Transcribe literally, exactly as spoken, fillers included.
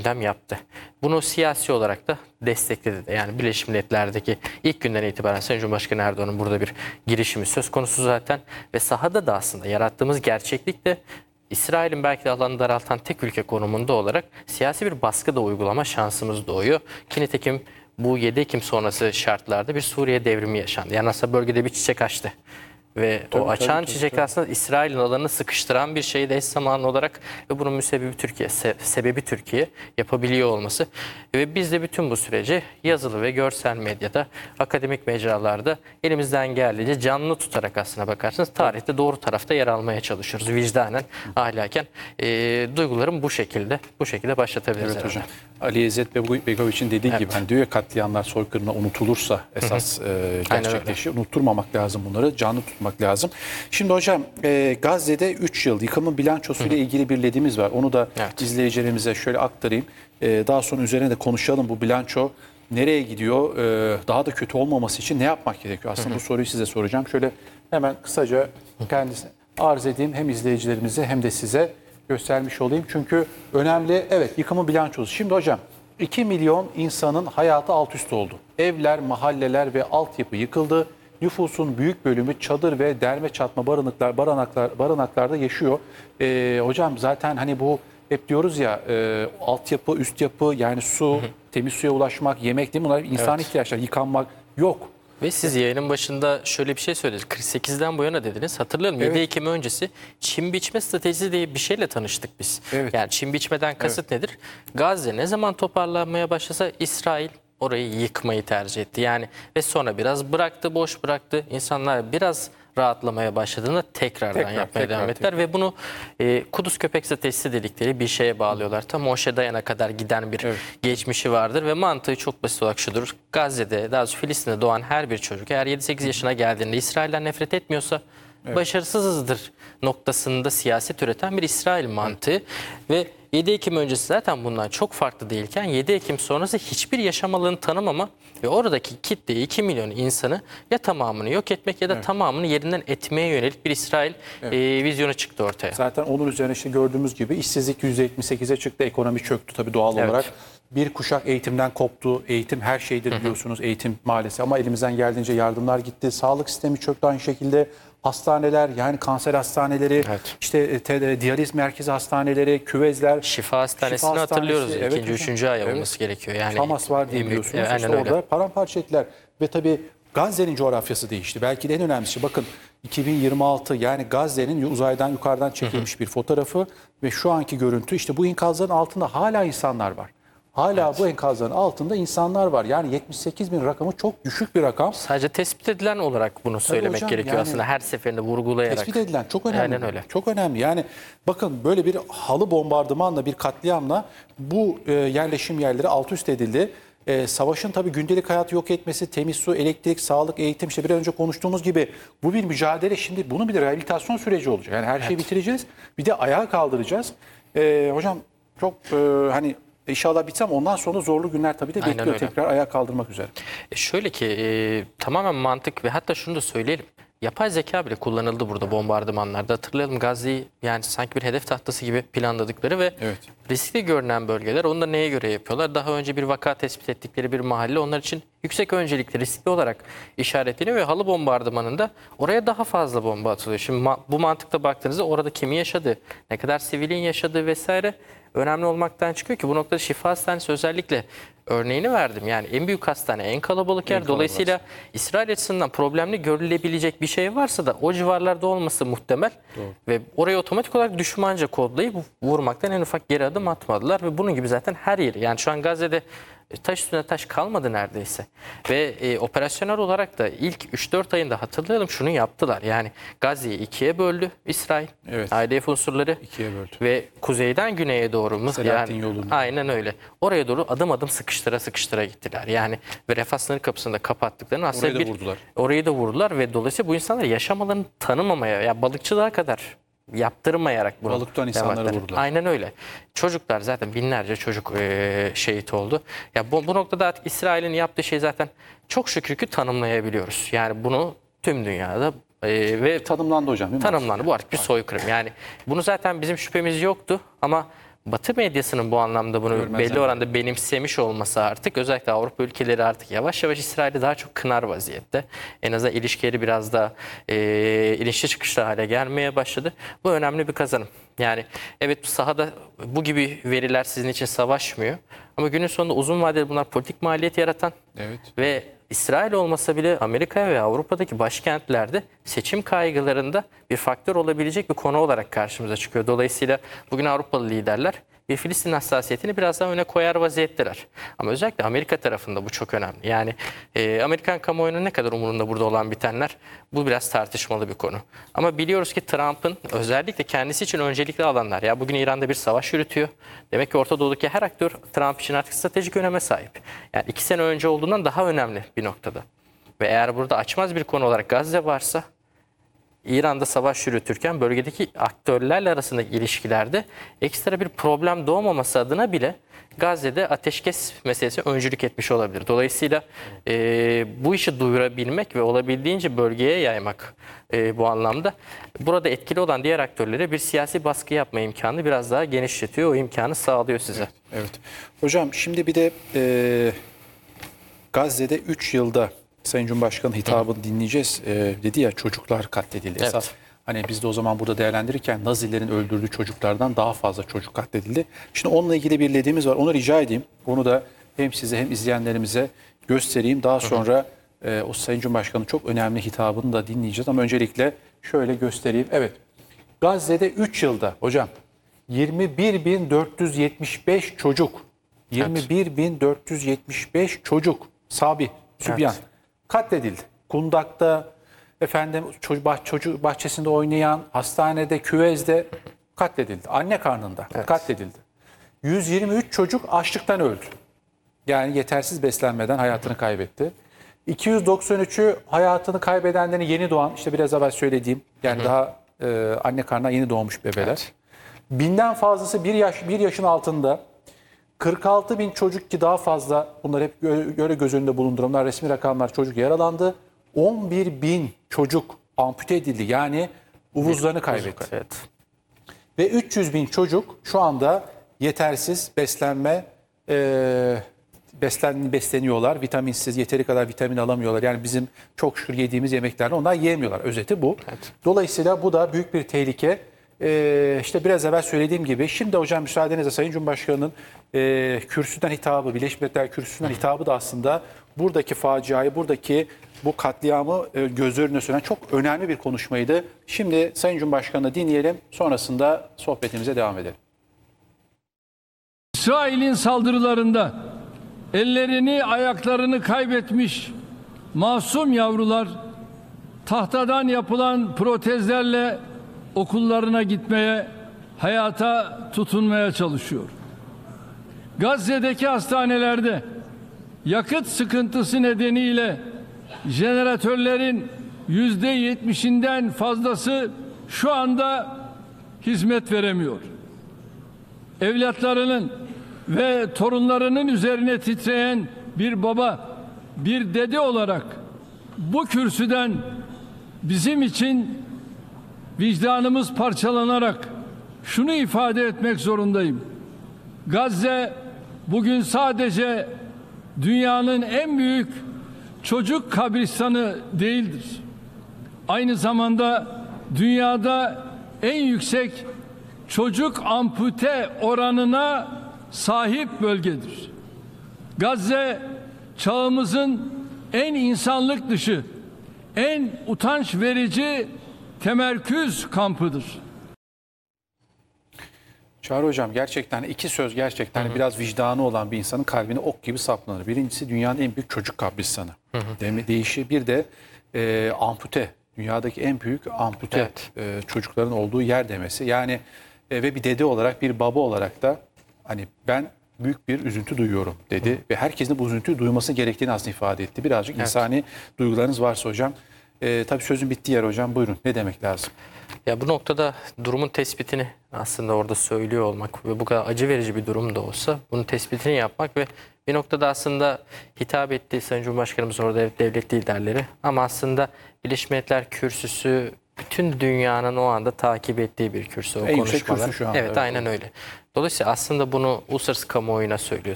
eylem yaptı. Bunu siyasi olarak da destekledi. Yani Birleşmiş Milletler'deki ilk günden itibaren Sayın Cumhurbaşkanı Erdoğan'ın burada bir girişimi söz konusu zaten. Ve sahada da aslında yarattığımız gerçeklik de İsrail'in belki de alanı daraltan tek ülke konumunda olarak siyasi bir baskı da uygulama şansımız doğuyor. Ki nitekim bu yedi Ekim sonrası şartlarda bir Suriye devrimi yaşandı. Yani aslında bölgede bir çiçek açtı. Ve Tabii, o açan tabii, tabii, çiçek tabii. aslında İsrail'in alanını sıkıştıran bir şeydi eş zamanlı olarak ve bunun müsebbibi Türkiye, se sebebi Türkiye yapabiliyor olması. Ve biz de bütün bu süreci yazılı ve görsel medyada, akademik mecralarda elimizden geldiğince canlı tutarak aslına bakarsınız tarihte doğru tarafta yer almaya çalışıyoruz. Vicdanen, ahlaken e, duygularım bu şekilde, bu şekilde başlatabiliriz. Evet hocam. herhalde. Ali İzzet Begoviç'in dediği Evet. gibi hani diyor ya, katliamlar soykırımlar unutulursa esas e, gerçekleşiyor. Unutturmamak lazım bunları, canlı tutmak lazım. Şimdi hocam e, Gazze'de üç yıl yıkımın bilançosuyla ilgili bir ledimiz var. Onu da Evet. izleyicilerimize şöyle aktarayım. E, daha sonra üzerine de konuşalım, bu bilanço nereye gidiyor? E, daha da kötü olmaması için ne yapmak gerekiyor? Aslında bu soruyu size soracağım. Şöyle hemen kısaca kendisine arz edeyim, hem izleyicilerimize hem de size göstermiş olayım. Çünkü önemli. Evet, yıkımın bilançosu. Şimdi hocam iki milyon insanın hayatı alt üst oldu. Evler, mahalleler ve altyapı yıkıldı. Nüfusun büyük bölümü çadır ve derme çatma barınaklar, barınaklar, barınaklarda yaşıyor. Ee, hocam zaten hani bu hep diyoruz ya, e, altyapı, üst yapı, yani su, temiz suya ulaşmak, yemek, değil mi? Bunlar insan Evet. ihtiyaçları, yıkanmak yok. Ve siz yayının başında şöyle bir şey söylediniz. kırk sekizden bu yana dediniz. Hatırlıyorum, Evet. yedi Ekim öncesi çim biçme stratejisi diye bir şeyle tanıştık biz. Evet. Yani çim biçmeden kasıt nedir? Gazze ne zaman toparlanmaya başlasa İsrail orayı yıkmayı tercih etti. Yani ve sonra biraz bıraktı, boş bıraktı. İnsanlar biraz rahatlamaya başladığında tekrardan Tekrar, yapmaya tekrar, devam ettiler. tekrar. Ve bunu e, Kudüs köpek stratejisi dedikleri bir şeye bağlıyorlar. Tam Moşe Dayan'a kadar giden bir Evet. geçmişi vardır ve mantığı çok basit olarak şudur. Gazze'de, daha doğrusu Filistin'de doğan her bir çocuk eğer yedi sekiz yaşına geldiğinde İsrail'den nefret etmiyorsa başarısızızdır noktasında siyaset üreten bir İsrail mantığı. Ve yedi Ekim öncesi zaten bundan çok farklı değilken yedi Ekim sonrası hiçbir yaşam alanı tanımama ve oradaki kitle iki milyon insanı ya tamamını yok etmek ya da Evet. tamamını yerinden etmeye yönelik bir İsrail Evet. e, vizyonu çıktı ortaya. Zaten onun üzerine işte gördüğümüz gibi işsizlik yüzde yetmiş sekize çıktı, ekonomi çöktü tabii doğal Evet. olarak. Bir kuşak eğitimden koptu. Eğitim her şeydir biliyorsunuz, eğitim maalesef, ama elimizden geldiğince yardımlar gitti. Sağlık sistemi çöktü aynı şekilde. Hastaneler, yani kanser hastaneleri, Evet. işte te, diyaliz merkezi hastaneleri, küvezler. Şifa Hastanesi'ni Şifa Hastanesi, hatırlıyoruz. evet İkinci, hocam. üçüncü ay Evet. olması gerekiyor. Yani Famas var diye en büyük- biliyorsunuz. Evet, İşte aynen öyle. orada paramparça ettiler. Ve tabii Gazze'nin coğrafyası değişti. Belki de en önemlisi, bakın iki bin yirmi altı, yani Gazze'nin uzaydan yukarıdan çekilmiş bir fotoğrafı ve şu anki görüntü, işte bu enkazların altında hala insanlar var. Hala bu enkazların altında insanlar var. Yani yetmiş sekiz bin rakamı çok düşük bir rakam. Sadece tespit edilen olarak bunu söylemek hocam, gerekiyor yani aslında her seferinde vurgulayarak. Tespit edilen çok önemli. Aynen öyle. Çok önemli. Yani bakın, böyle bir halı bombardımanla, bir katliamla bu e, yerleşim yerleri alt üst edildi. E, savaşın tabii gündelik hayatı yok etmesi, temiz su, elektrik, sağlık, eğitim, işte bir önce konuştuğumuz gibi bu bir mücadele. Şimdi bunun bir de rehabilitasyon süreci olacak. Yani her şeyi Evet. bitireceğiz. Bir de ayağa kaldıracağız. E, hocam çok e, hani inşallah bitsem, ondan sonra zorlu günler tabii de Aynen bekliyor, öyle. tekrar ayağa kaldırmak üzere. E şöyle ki e, tamamen mantık ve hatta şunu da söyleyelim. Yapay zeka bile kullanıldı burada bombardımanlarda. Hatırlayalım, Gazze'yi yani sanki bir hedef tahtası gibi planladıkları ve Evet. riskli görünen bölgeler. Onu da neye göre yapıyorlar? Daha önce bir vaka tespit ettikleri bir mahalle onlar için yüksek öncelikli, riskli olarak işaretleniyor ve halı bombardımanında oraya daha fazla bomba atılıyor. Şimdi ma bu mantıkla baktığınızda orada kimi yaşadı, ne kadar sivilin yaşadığı vesaire önemli olmaktan çıkıyor ki bu noktada Şifa Hastanesi özellikle örneğini verdim. Yani en büyük hastane, en kalabalık yer. En Dolayısıyla İsrail açısından problemli görülebilecek bir şey varsa da o civarlarda olması muhtemel. Doğru. Ve orayı otomatik olarak düşmanca kodlayıp vurmaktan en ufak geri adım atmadılar. Ve bunun gibi zaten her yeri. Yani şu an Gazze'de taş üstüne taş kalmadı neredeyse. Ve e, operasyonel olarak da ilk üç dört ayında hatırlayalım şunu yaptılar. Yani Gazze'yi ikiye böldü İsrail. Evet. I D F unsurları. İkiye böldü. Ve kuzeyden güneye doğru mu? Selahattin Yani, yolunu. aynen öyle. Oraya doğru adım adım sıkıştıra sıkıştıra gittiler. Yani ve Refah sınır kapısını da kapattıklarını aslında Orayı da bir, vurdular. orayı da vurdular ve dolayısıyla bu insanlar yaşam alanını tanımamaya, ya balıkçılığa kadar yaptırmayarak bunu Balık tutan devam insanları ettiler. vurdular. Aynen öyle. Çocuklar zaten binlerce çocuk e, şehit oldu. Ya bu, bu noktada artık İsrail'in yaptığı şey zaten çok şükür ki tanımlayabiliyoruz. Yani bunu tüm dünyada e, ve Tanımlandı hocam, değil mi? tanımlandı. Bu artık bir soykırım. Yani bunu zaten bizim şüphemiz yoktu ama Batı medyasının bu anlamda bunu Görmezden belli oranda benimsemiş olması artık özellikle Avrupa ülkeleri artık yavaş yavaş İsrail'i daha çok kınar vaziyette. En azından ilişkileri biraz da e, inişli çıkışlı hale gelmeye başladı. Bu önemli bir kazanım. Yani evet sahada bu gibi veriler sizin için savaşmıyor. Ama günün sonunda uzun vadede bunlar politik maliyet yaratan Evet. ve İsrail olmasa bile Amerika ve Avrupa'daki başkentlerde seçim kaygılarında bir faktör olabilecek bir konu olarak karşımıza çıkıyor. Dolayısıyla bugün Avrupalı liderler bir Filistin hassasiyetini biraz daha öne koyar vaziyetteler. Ama özellikle Amerika tarafında bu çok önemli. Yani e, Amerikan kamuoyunun ne kadar umurunda burada olan bitenler bu biraz tartışmalı bir konu. Ama biliyoruz ki Trump'ın özellikle kendisi için öncelikli alanlar. Ya bugün İran'da bir savaş yürütüyor. Demek ki Orta Doğu'daki her aktör Trump için artık stratejik öneme sahip. Yani iki sene önce olduğundan daha önemli bir noktada. Ve eğer burada açmaz bir konu olarak Gazze varsa İran'da savaş yürütürken bölgedeki aktörlerle arasındaki ilişkilerde ekstra bir problem doğmaması adına bile Gazze'de ateşkes meselesi öncülük etmiş olabilir. Dolayısıyla e, bu işi duyurabilmek ve olabildiğince bölgeye yaymak e, bu anlamda burada etkili olan diğer aktörlere bir siyasi baskı yapma imkanı biraz daha genişletiyor. O imkanı sağlıyor size. Evet. Evet. Hocam şimdi bir de e, Gazze'de üç yılda Sayın Cumhurbaşkanı hitabını dinleyeceğiz. Ee, dedi ya çocuklar katledildi. Evet. Esas hani biz de o zaman burada değerlendirirken Nazilerin öldürdüğü çocuklardan daha fazla çocuk katledildi. Şimdi onunla ilgili bir lediğimiz var. Onu rica edeyim. Onu da hem size hem izleyenlerimize göstereyim. Daha sonra e, o Sayın Cumhurbaşkanı çok önemli hitabını da dinleyeceğiz. Ama öncelikle şöyle göstereyim. Evet. Gazze'de üç yılda hocam yirmi bir bin dört yüz yetmiş beş çocuk. yirmi bir bin dört yüz yetmiş beş çocuk. Sabi, Sübyan. Evet. Katledildi. Kundak'ta, efendim çocuk, bah, çocuk bahçesinde oynayan, hastanede, küvezde katledildi. Anne karnında Evet. katledildi. yüz yirmi üç çocuk açlıktan öldü. Yani yetersiz beslenmeden hayatını kaybetti. iki yüz doksan üçü hayatını kaybedenlerin yeni doğan, işte biraz evvel söylediğim, yani daha e, anne karnına yeni doğmuş bebeler. Evet. Binden fazlası bir yaş bir yaşın altında. kırk altı bin çocuk ki daha fazla, bunlar hep göre göz önünde bulundurun. Bunlar resmi rakamlar, çocuk yaralandı. on bir bin çocuk ampute edildi, yani uvuzlarını kaybetti. Evet. Ve üç yüz bin çocuk şu anda yetersiz beslenme, e, beslen, besleniyorlar. Vitaminsiz, yeteri kadar vitamin alamıyorlar. Yani bizim çok şükür yediğimiz yemeklerle onlar yiyemiyorlar. Özeti bu. Evet. Dolayısıyla bu da büyük bir tehlike. Ee, işte biraz evvel söylediğim gibi şimdi hocam müsaadenizle Sayın Cumhurbaşkanı'nın e, kürsüden hitabı, Birleşmiş Milletler kürsüsünden hitabı da aslında buradaki faciayı, buradaki bu katliamı e, göz önüne süren çok önemli bir konuşmaydı. Şimdi Sayın Cumhurbaşkanı'nı dinleyelim, sonrasında sohbetimize devam edelim. İsrail'in saldırılarında ellerini ayaklarını kaybetmiş masum yavrular tahtadan yapılan protezlerle okullarına gitmeye, hayata tutunmaya çalışıyor. Gazze'deki hastanelerde yakıt sıkıntısı nedeniyle jeneratörlerin yüzde yetmişinden fazlası şu anda hizmet veremiyor. Evlatlarının ve torunlarının üzerine titreyen bir baba, bir dede olarak bu kürsüden bizim için vicdanımız parçalanarak şunu ifade etmek zorundayım. Gazze bugün sadece dünyanın en büyük çocuk kabristanı değildir. Aynı zamanda dünyada en yüksek çocuk ampute oranına sahip bölgedir. Gazze çağımızın en insanlık dışı, en utanç verici temerküz kampıdır. Çağrı Hocam, gerçekten iki söz gerçekten hı hı. biraz vicdanı olan bir insanın kalbine ok gibi saplanır. Birincisi dünyanın en büyük çocuk kabristanı. Hı hı. Deyişi, bir de e, ampute. Dünyadaki en büyük ampute Evet. e, çocukların olduğu yer demesi. Yani e, ve bir dede olarak, bir baba olarak da hani ben büyük bir üzüntü duyuyorum dedi. Hı. Ve herkesin de bu üzüntüyü duyması gerektiğini aslında ifade etti. Birazcık evet. insani duygularınız varsa hocam. E, tabii sözün bittiği yer hocam, buyurun, ne demek lazım? Ya bu noktada durumun tespitini aslında orada söylüyor olmak ve bu kadar acı verici bir durum da olsa bunun tespitini yapmak ve bir noktada aslında hitap ettiği Sayın Cumhurbaşkanımız orada devlet liderleri ama aslında Birleşmiş Milletler kürsüsü bütün dünyanın o anda takip ettiği bir kürsü o en yüksek konuşmalar. kürsü şu anda. Evet, evet aynen öyle. Dolayısıyla aslında bunu uluslararası kamuoyuna söylüyorsunuz.